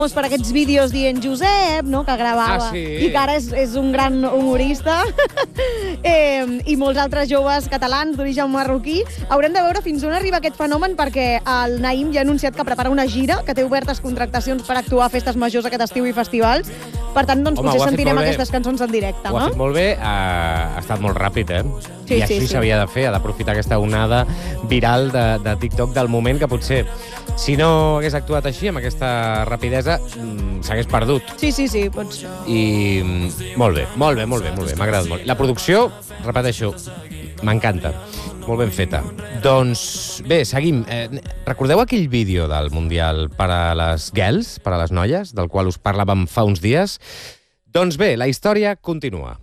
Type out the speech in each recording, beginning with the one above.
per aquests vídeos dient Josep, no?, que gravava, i que ara és un gran humorista, i molts altres joves catalans d'origen marroquí. Haurem de veure fins on arriba aquest fenomen, perquè el Naïm ja ha anunciat que prepara una gira, que té obertes contractacions per actuar a festes majors aquest estiu i festivals. Per tant, doncs, potser sentirem aquestes cançons en directe, no? Ho ha fet molt bé, ha estat molt ràpid, I així s'havia de fer, ha d'aprofitar aquesta onada viral de TikTok del moment, que potser, si no hagués actuat així, amb aquesta rapidesa, s'hagués perdut. Sí, pots... I molt bé, m'ha agradat molt. La producció, repeteixo, m'encanta. Molt ben feta. Doncs bé, seguim. Recordeu aquell vídeo del Mundial per a les girls, per a les noies, del qual us parlàvem fa uns dies? Doncs bé, la història continua.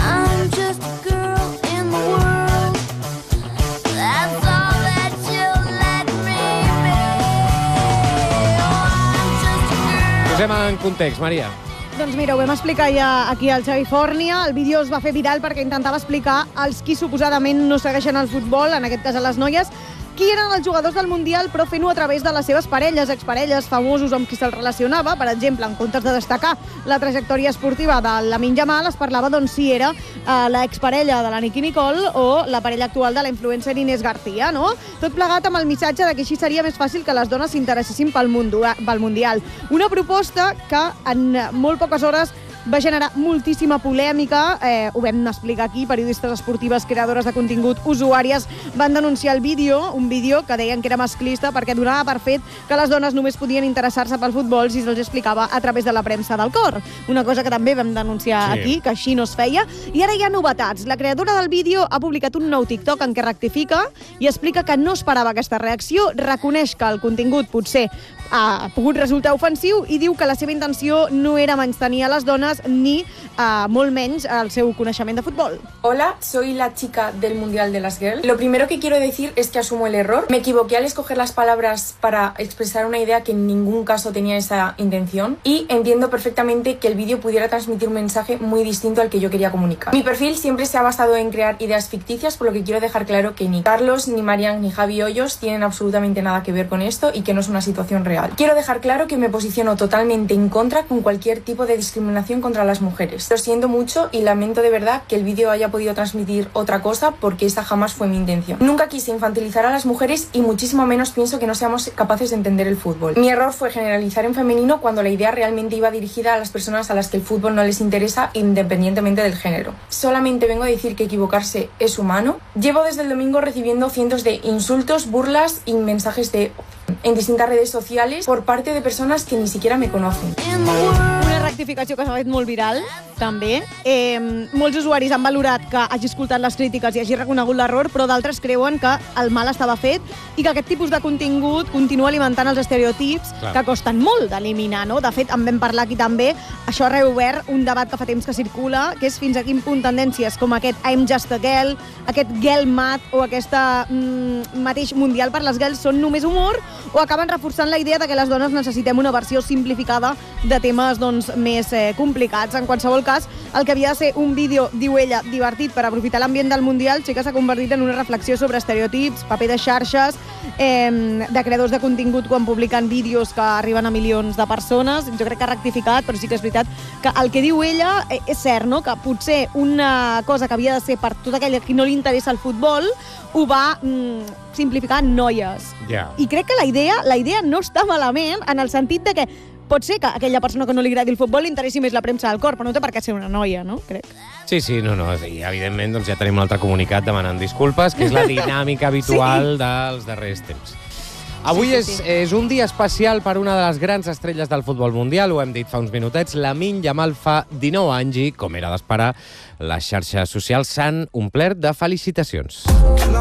Posem en context, Maria. Doncs mira, ho vam explicar ja aquí al Xavi Fòrnia. El vídeo es va fer viral perquè intentava explicar als qui suposadament no segueixen el futbol, en aquest cas a les noies, qui eren els jugadors del Mundial, però fent-ho a través de les seves parelles, exparelles, famosos amb qui se'l relacionava. Per exemple, en comptes de destacar la trajectòria esportiva de Lamine Yamal, es parlava doncs si era l'exparella de la Nicki Nicole o la parella actual de la influencer Inés García, no? Tot plegat amb el missatge de que així seria més fàcil que les dones s'interessessin pel Mundial. Una proposta que en molt poques hores va generar moltíssima polèmica. Ho vam explicar aquí, periodistes esportives, creadores de contingut, usuàries van denunciar el vídeo, un vídeo que deien que era masclista perquè donava per fet que les dones només podien interessar-se pel futbol si se'ls explicava a través de la premsa del cor. Una cosa que també vam denunciar aquí, que així no es feia. I ara hi ha novetats. La creadora del vídeo ha publicat un nou TikTok en què rectifica i explica que no esperava aquesta reacció, reconeix que el contingut potser ha pogut resultar ofensiu i diu que la seva intenció no era menystenir a les dones ni molt menys el seu coneixement de futbol. Hola, soy la chica del Mundial de las Girls. Lo primero que quiero decir es que asumo el error. Me equivoqué al escoger las palabras para expresar una idea que en ningún caso tenía esa intención y entiendo perfectamente que el vídeo pudiera transmitir un mensaje muy distinto al que yo quería comunicar. Mi perfil siempre se ha basado en crear ideas ficticias, por lo que quiero dejar claro que ni Carlos, ni Marian, ni Javi Hoyos tienen absolutamente nada que ver con esto y que no es una situación real. Quiero dejar claro que me posiciono totalmente en contra con cualquier tipo de discriminación contra las mujeres. Lo siento mucho y lamento de verdad que el vídeo haya podido transmitir otra cosa porque esa jamás fue mi intención. Nunca quise infantilizar a las mujeres y muchísimo menos pienso que no seamos capaces de entender el fútbol. Mi error fue generalizar en femenino cuando la idea realmente iba dirigida a las personas a las que el fútbol no les interesa independientemente del género. Solamente vengo a decir que equivocarse es humano. Llevo desde el domingo recibiendo cientos de insultos, burlas y mensajes en distintas redes sociales por parte de personas que ni siquiera me conocen. Una rectificació que s'ha fet molt viral, també. Molts usuaris han valorat que hagi escoltat les crítiques i hagi reconegut l'error, però d'altres creuen que el mal estava fet i que aquest tipus de contingut continua alimentant els estereotips que costen molt d'eliminar, no? De fet, en vam parlar aquí també. Això ha reobert un debat que fa temps que circula, que és fins a quin punt tendències com aquest I'm just a girl, aquest girl mat o aquesta mateix Mundial per les girls són només humor o acaben reforçant la idea de que les dones necessitem una versió simplificada de temes més complicats. En qualsevol cas, el que havia de ser un vídeo, diu ella, divertit per aprofitar l'ambient del Mundial, sí que s'ha convertit en una reflexió sobre estereotips, paper de xarxes, de creadors de contingut quan publiquen vídeos que arriben a milions de persones. Jo crec que ha rectificat, però sí que és veritat que el que diu ella és cert, no? Que potser una cosa que havia de ser per tot aquell a qui no li interessa el futbol ho va simplificar en noies. I crec que la idea no està malament en el sentit de que pot ser que a aquella persona que no li agradi el futbol li interessi més la premsa del cor, però no té per què ser una noia, no? Crec. Sí, i evidentment ja tenim un altre comunicat demanant disculpes, que és la dinàmica habitual dels darrers temps. Avui és un dia especial per una de les grans estrelles del futbol mundial, ho hem dit fa uns minutets. Lamine Yamal fa 19 anys i, com era d'esperar, les xarxes socials s'han omplert de felicitacions.